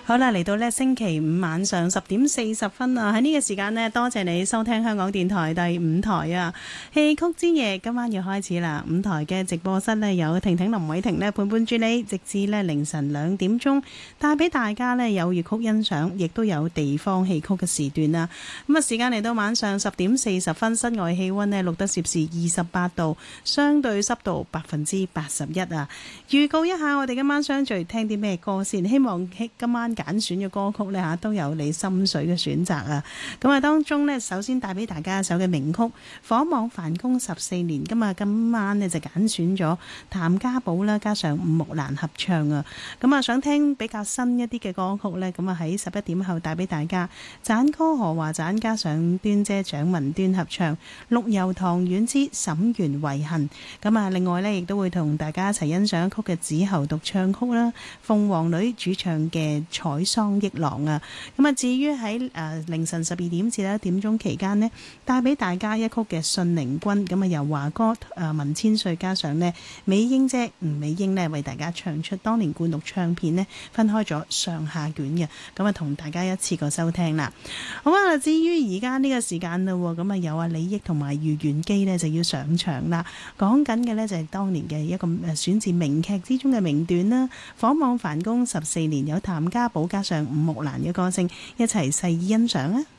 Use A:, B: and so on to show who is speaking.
A: 好啦，嚟到呢星期五晚上10:40啊，喺呢個時間呢，多謝你收聽香港電台第五台啊，戲曲之夜今晚要開始啦。五台嘅直播室呢，有婷婷林偉婷呢陪伴住你，直至呢凌晨2點鐘，帶俾大家呢有粵曲欣賞，亦都有地方戲曲嘅時段啦。咁啊，時間嚟到晚上10:40，室外氣溫呢錄得攝氏28度，相對濕度81%啊。預告一下我哋今晚相聚聽啲咩歌先，希望今晚揀選嘅歌曲呢都有你心水嘅選擇啊！咁啊，當中呢，首先帶俾大家一首嘅名曲《火網繁工14年》，今晚呢就揀選咗譚家寶啦，加上吳木蘭合唱啊！咁啊，想聽比較新一啲嘅歌曲呢，咁啊喺11點後帶俾大家斬歌何華斬，加上端姐蔣文端合唱《陸游唐苑之沈園遺恨》。咁啊，另外呢，亦都會同大家一齊欣賞一曲嘅子喉獨唱曲啦，鳳凰女主唱嘅《采桑憶郎》啊。咁啊，至於喺凌晨12點至1點鐘期間呢，帶俾大家一曲嘅《信陵君》，咁啊由華哥文千歲加上呢美英姐吳美英呢為大家唱出當年灌錄唱片呢分開咗上下卷嘅，咁啊同大家一次過收聽啦。好啊，至於而家呢個時間啦，咁啊有阿李益同埋余元基呢就要上場啦。講緊嘅呢就係當年嘅一個選自名劇之中嘅名段啦，《火網繁工14年》，有譚家寶加上吳木蘭嘅歌聲一齊細意欣賞啊！